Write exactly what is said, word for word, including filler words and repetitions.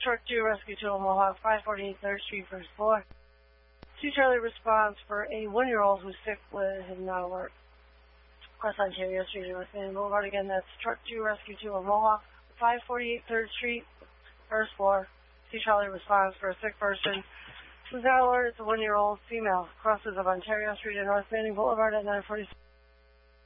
Truck two, Rescue two on Mohawk, five forty-eight third Street, first floor. Two Charlie responds for a one-year-old who's sick with him not alert. West Ontario Street and West Main Boulevard. Again, that's Truck two, Rescue two on Mohawk, five forty-eight third Street, first floor. Two Charlie responds for a sick person who's not alert. It's a one-year-old female. Crosses of Ontario Street and North Manning Boulevard at nine forty-six.